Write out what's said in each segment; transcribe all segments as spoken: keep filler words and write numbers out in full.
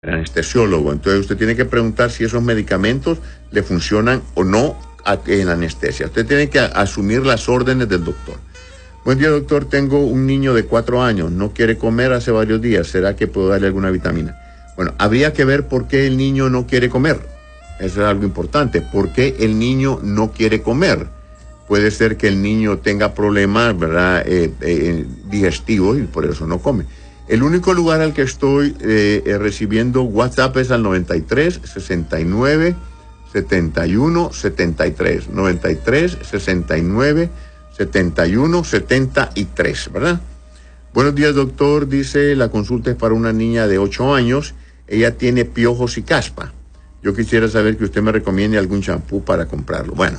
el anestesiólogo. Entonces usted tiene que preguntar si esos medicamentos le funcionan o no en anestesia. Usted tiene que asumir las órdenes del doctor. Buen día, doctor. Tengo un niño de cuatro años. No quiere comer hace varios días. ¿Será que puedo darle alguna vitamina? Bueno, habría que ver por qué el niño no quiere comer. Eso es algo importante. ¿Por qué el niño no quiere comer? Puede ser que el niño tenga problemas, ¿verdad? Eh, eh, digestivos y por eso no come. El único lugar al que estoy eh, eh, recibiendo WhatsApp es al noventa y tres, sesenta y nueve, setenta y uno, setenta y tres. noventa y tres, sesenta y nueve, setenta y uno, setenta y tres, ¿verdad? Buenos días, doctor. Dice, la consulta es para una niña de ocho años. Ella tiene piojos y caspa. Yo quisiera saber que usted me recomiende algún champú para comprarlo. Bueno,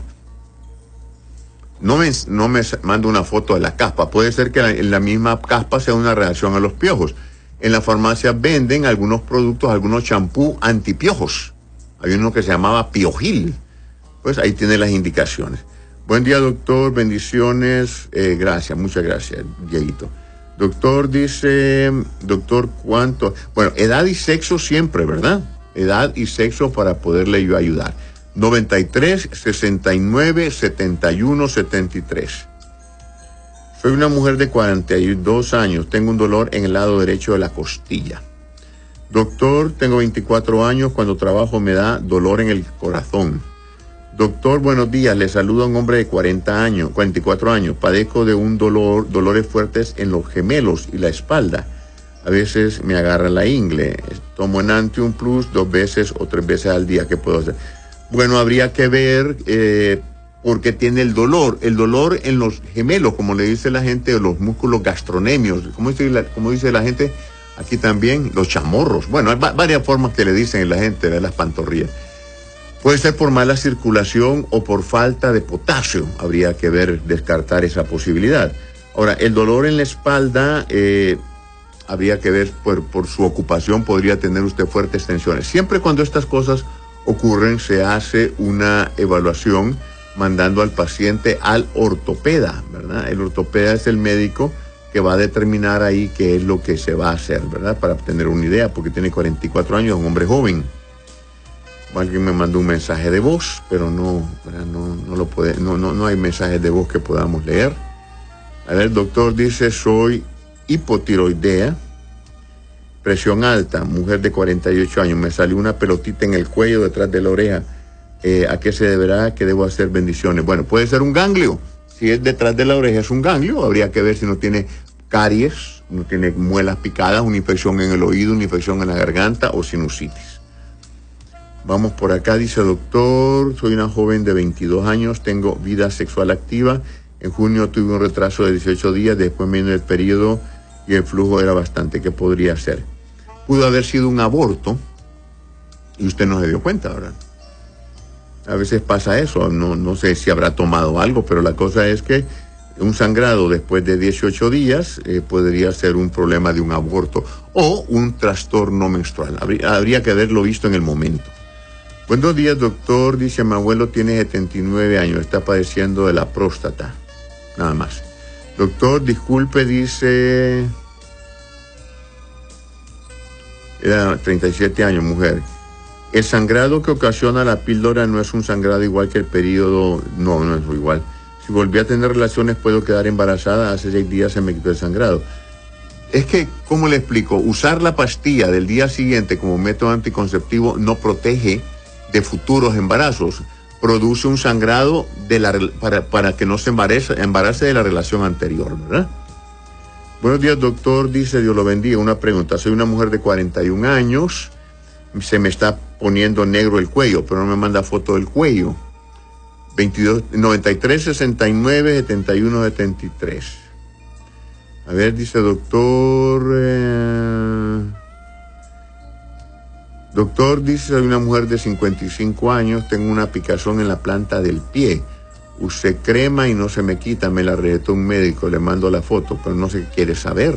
no me, no me manda una foto de la caspa. Puede ser que la, en la misma caspa sea una reacción a los piojos. En la farmacia venden algunos productos, algunos champú antipiojos. Hay uno que se llamaba Piojil. Pues ahí tiene las indicaciones. Buen día, doctor. Bendiciones. Eh, gracias, muchas gracias, Dieguito. Doctor dice, doctor, ¿cuánto? Bueno, edad y sexo siempre, ¿verdad? Edad y sexo para poderle yo ayudar. noventa y tres, sesenta y nueve, setenta y uno, setenta y tres. Soy una mujer de cuarenta y dos años. Tengo un dolor en el lado derecho de la costilla. Doctor, tengo veinticuatro años. Cuando trabajo me da dolor en el corazón. Doctor, buenos días. Le saluda un hombre de cuarenta años, cuarenta y cuatro años. Padezco de un dolor, dolores fuertes en los gemelos y la espalda. A veces me agarra la ingle. Tomo Enantium Plus dos veces o tres veces al día. ¿Qué puedo hacer? Bueno, habría que ver eh, por qué tiene el dolor. El dolor en los gemelos, como le dice la gente, los músculos gastronemios. ¿Cómo dice la, cómo dice la gente? Aquí también, los chamorros. Bueno, hay va varias formas que le dicen la gente de las pantorrillas. Puede ser por mala circulación o por falta de potasio. Habría que ver, descartar esa posibilidad. Ahora, el dolor en la espalda... Eh, habría que ver por, por su ocupación, podría tener usted fuertes tensiones. Siempre cuando estas cosas ocurren, se hace una evaluación mandando al paciente al ortopeda, ¿verdad? El ortopeda es el médico que va a determinar ahí qué es lo que se va a hacer, ¿verdad? Para tener una idea, porque tiene cuarenta y cuatro años, es un hombre joven. Alguien me mandó un mensaje de voz, pero no, ¿verdad? No, no lo puede, no, no, no hay mensajes de voz que podamos leer. A ver, el doctor dice, soy hipotiroidea, presión alta, mujer de cuarenta y ocho años, me salió una pelotita en el cuello detrás de la oreja. Eh, ¿A qué se deberá? ¿Qué debo hacer? Bendiciones. Bueno, puede ser un ganglio. Si es detrás de la oreja es un ganglio, habría que ver si no tiene caries, no tiene muelas picadas, una infección en el oído, una infección en la garganta o sinusitis. Vamos por acá, dice, doctor, soy una joven de veintidós años, tengo vida sexual activa. En junio tuve un retraso de dieciocho días, después me vino el periodo y el flujo era bastante. ¿Qué podría ser? Pudo haber sido un aborto y usted no se dio cuenta, ¿verdad? A veces pasa eso, no, no sé si habrá tomado algo, pero la cosa es que un sangrado después de dieciocho días eh, podría ser un problema de un aborto o un trastorno menstrual. Habría, habría que haberlo visto en el momento. Buenos días, doctor. Dice, mi abuelo tiene setenta y nueve años, está padeciendo de la próstata. Nada más. Doctor, disculpe, dice... Era treinta y siete años, mujer. El sangrado que ocasiona la píldora no es un sangrado igual que el periodo... No, no es igual. Si volví a tener relaciones, puedo quedar embarazada. Hace seis días se me quitó el sangrado. Es que, ¿cómo le explico? Usar la pastilla del día siguiente como método anticonceptivo no protege de futuros embarazos. Produce un sangrado de la, para, para que no se embarace, embarace de la relación anterior, ¿verdad? Buenos días, doctor. Dice, Dios lo bendiga. Una pregunta. Soy una mujer de cuarenta y un años. Se me está poniendo negro el cuello, pero no me manda foto del cuello. veintidós, noventa y tres, sesenta y nueve, setenta y uno, setenta y tres. A ver, dice, doctor... Eh... Doctor, dice, soy una mujer de cincuenta y cinco años, tengo una picazón en la planta del pie. Usé crema y no se me quita, me la recetó un médico, le mando la foto, pero no sé qué quiere saber.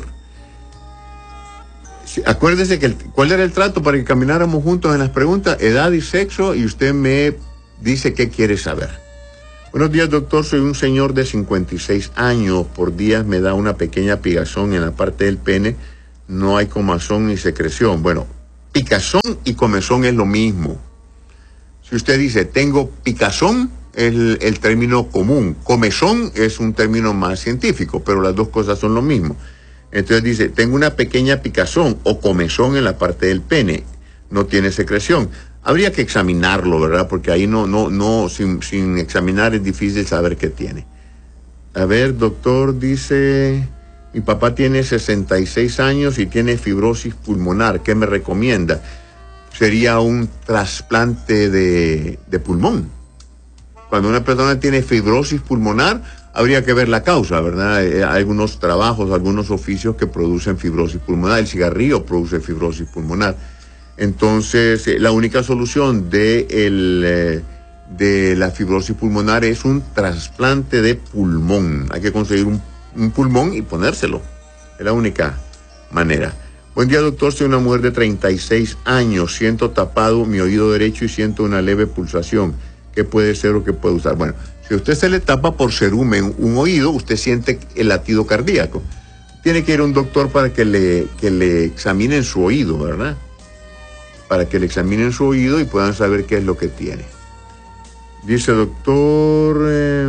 Sí, acuérdese que el, cuál era el trato para que camináramos juntos en las preguntas, edad y sexo, y usted me dice qué quiere saber. Buenos días, doctor, soy un señor de cincuenta y seis años, por días me da una pequeña picazón en la parte del pene, no hay comezón ni secreción. Bueno, Picazón y comezón es lo mismo. Si usted dice, tengo picazón, es el, el término común. Comezón es un término más científico, pero las dos cosas son lo mismo. Entonces dice, tengo una pequeña picazón o comezón en la parte del pene. No tiene secreción. Habría que examinarlo, ¿verdad? Porque ahí no, no, no, sin, sin examinar es difícil saber qué tiene. A ver, doctor, dice, mi papá tiene sesenta y seis años y tiene fibrosis pulmonar. ¿Qué me recomienda? Sería un trasplante de, de pulmón. Cuando una persona tiene fibrosis pulmonar, habría que ver la causa, ¿verdad? Hay algunos trabajos, algunos oficios que producen fibrosis pulmonar. El cigarrillo produce fibrosis pulmonar. Entonces, eh, la única solución de, el, eh, de la fibrosis pulmonar es un trasplante de pulmón. Hay que conseguir un, un pulmón y ponérselo. Es la única manera. Buen día, doctor. Soy una mujer de treinta y seis años. Siento tapado mi oído derecho y siento una leve pulsación. ¿Qué puede ser o qué puede usar? Bueno, si a usted se le tapa por cerumen un oído, usted siente el latido cardíaco. Tiene que ir a un doctor para que le, que le examinen su oído, ¿verdad? Para que le examinen su oído y puedan saber qué es lo que tiene. Dice, doctor, eh,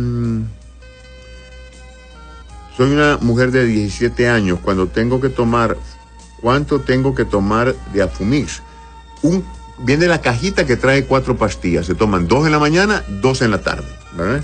soy una mujer de diecisiete años. Cuando tengo que tomar, ¿cuánto tengo que tomar de Afumix? Un, viene la cajita que trae cuatro pastillas. Se toman dos en la mañana, dos en la tarde, ¿verdad?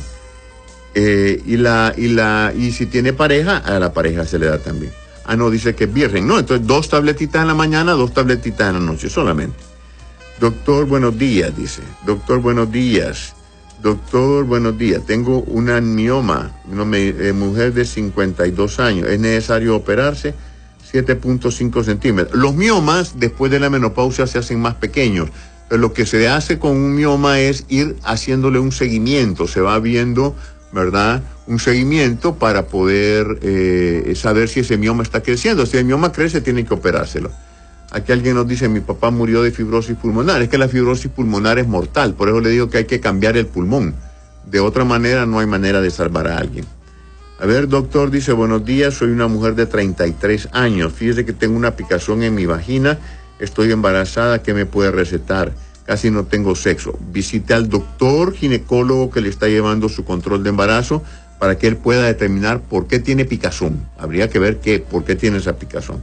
Eh, y, la, y, la, y si tiene pareja, a la pareja se le da también. Ah, no, dice que es virgen. No, entonces dos tabletitas en la mañana, dos tabletitas en la noche solamente. Doctor, buenos días, dice. Doctor, buenos días. Doctor, buenos días. Tengo una mioma, una eh, mujer de cincuenta y dos años. ¿Es necesario operarse? siete punto cinco centímetros. Los miomas, después de la menopausia, se hacen más pequeños. Pero lo que se hace con un mioma es ir haciéndole un seguimiento. Se va viendo, ¿verdad?, un seguimiento para poder eh, saber si ese mioma está creciendo. Si el mioma crece, tiene que operárselo. Aquí alguien nos dice, mi papá murió de fibrosis pulmonar. Es que la fibrosis pulmonar es mortal, por eso le digo que hay que cambiar el pulmón. De otra manera, no hay manera de salvar a alguien. A ver, doctor, dice, buenos días, soy una mujer de treinta y tres años. Fíjese que tengo una picazón en mi vagina, estoy embarazada, ¿qué me puede recetar? Casi no tengo sexo. Visite al doctor ginecólogo que le está llevando su control de embarazo para que él pueda determinar por qué tiene picazón. Habría que ver qué, por qué tiene esa picazón.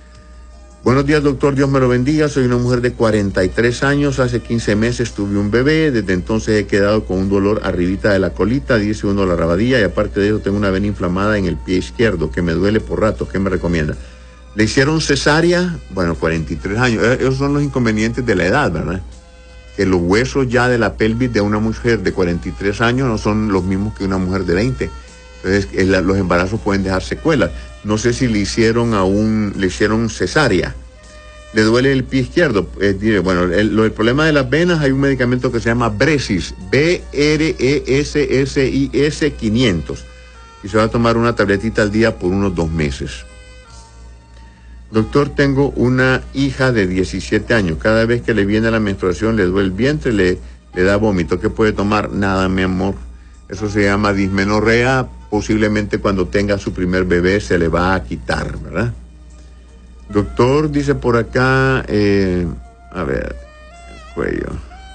Buenos días, doctor, Dios me lo bendiga. Soy una mujer de cuarenta y tres años. Hace quince meses tuve un bebé. Desde entonces he quedado con un dolor arribita de la colita, dice uno la rabadilla, y aparte de eso tengo una vena inflamada en el pie izquierdo que me duele por rato. ¿Qué me recomienda? Le hicieron cesárea, bueno, cuarenta y tres años. Esos son los inconvenientes de la edad, ¿verdad? Que los huesos ya de la pelvis de una mujer de cuarenta y tres años no son los mismos que una mujer de veinte. Entonces, el, los embarazos pueden dejar secuelas. No sé si le hicieron a un, le hicieron cesárea. Le duele el pie izquierdo. Eh, bueno, el, el problema de las venas, hay un medicamento que se llama Bresis, B R E S S I S quinientos. Y se va a tomar una tabletita al día por unos dos meses. Doctor, tengo una hija de diecisiete años. Cada vez que le viene la menstruación le duele el vientre, le, le da vómito. ¿Qué puede tomar? Nada, mi amor. Eso se llama dismenorrea. Posiblemente cuando tenga su primer bebé se le va a quitar, ¿verdad? Doctor, dice por acá, eh, a ver, el cuello.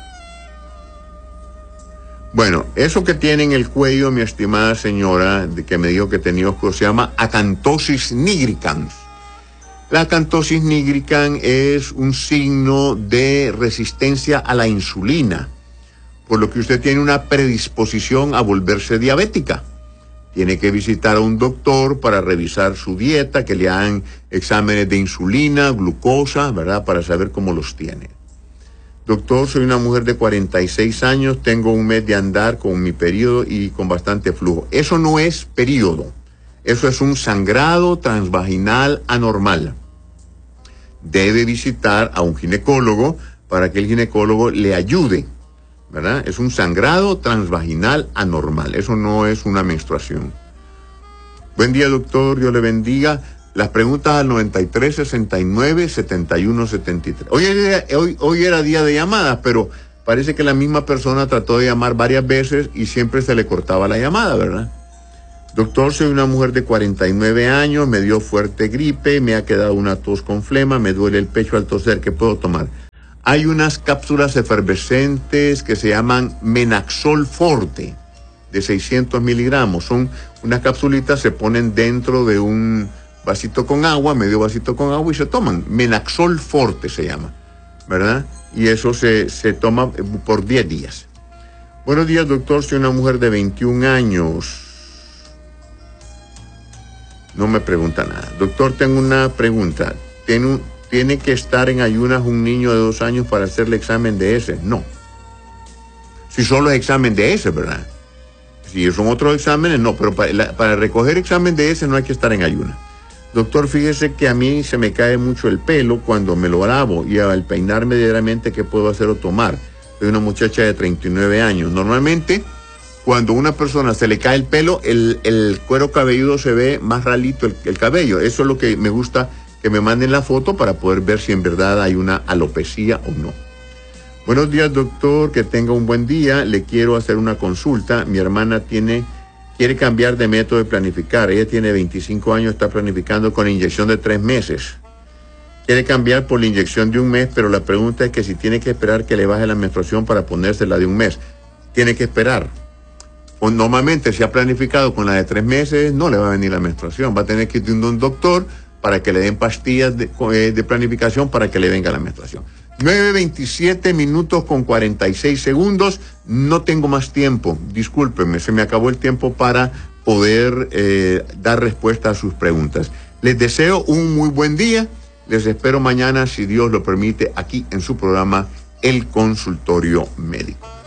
Bueno, eso que tiene en el cuello, mi estimada señora, de que me dijo que tenía oscuro, se llama acantosis nigricans. La acantosis nigricans es un signo de resistencia a la insulina, por lo que usted tiene una predisposición a volverse diabética. Tiene que visitar a un doctor para revisar su dieta, que le hagan exámenes de insulina, glucosa, ¿verdad?, para saber cómo los tiene. Doctor, soy una mujer de cuarenta y seis años, tengo un mes de andar con mi periodo y con bastante flujo. Eso no es periodo, eso es un sangrado transvaginal anormal. Debe visitar a un ginecólogo para que el ginecólogo le ayude, ¿verdad? Es un sangrado transvaginal anormal, eso no es una menstruación. Buen día, doctor, Dios le bendiga. Las preguntas al noventa y tres, sesenta y nueve, setenta y uno, setenta y tres. Hoy, hoy, hoy era día de llamadas, pero parece que la misma persona trató de llamar varias veces y siempre se le cortaba la llamada, ¿verdad? Doctor, soy una mujer de cuarenta y nueve años, me dio fuerte gripe, me ha quedado una tos con flema, me duele el pecho al toser, ¿qué puedo tomar? Hay unas cápsulas efervescentes que se llaman Menaxol Forte, de seiscientos miligramos. Son unas capsulitas, se ponen dentro de un vasito con agua, medio vasito con agua y se toman. Menaxol Forte se llama, ¿verdad? Y eso se, se toma por diez días. Buenos días, doctor, soy una mujer de veintiún años. No me pregunta nada. Doctor, tengo una pregunta. ¿Tiene, un, ¿Tiene que estar en ayunas un niño de dos años para hacerle examen de ese? No. Si solo es examen de ese, ¿verdad? Si son otros exámenes, no. Pero para, la, para recoger examen de ese no hay que estar en ayunas. Doctor, fíjese que a mí se me cae mucho el pelo cuando me lo lavo y al peinarme diariamente, ¿qué puedo hacer o tomar? Soy una muchacha de treinta y nueve años. Normalmente, cuando a una persona se le cae el pelo, el, el cuero cabelludo se ve más ralito el, el cabello. Eso es lo que me gusta, que me manden la foto para poder ver si en verdad hay una alopecia o no. Buenos días, doctor, que tenga un buen día. Le quiero hacer una consulta. Mi hermana tiene, quiere cambiar de método de planificar. Ella tiene veinticinco años, está planificando con inyección de tres meses. Quiere cambiar por la inyección de un mes, pero la pregunta es que si tiene que esperar que le baje la menstruación para ponérsela de un mes. Tiene que esperar. O normalmente, si ha planificado con la de tres meses, no le va a venir la menstruación. Va a tener que ir a un doctor para que le den pastillas de, de planificación para que le venga la menstruación. nueve veintisiete minutos con cuarenta y seis segundos. No tengo más tiempo. Discúlpenme, se me acabó el tiempo para poder eh, dar respuesta a sus preguntas. Les deseo un muy buen día. Les espero mañana, si Dios lo permite, aquí en su programa El Consultorio Médico.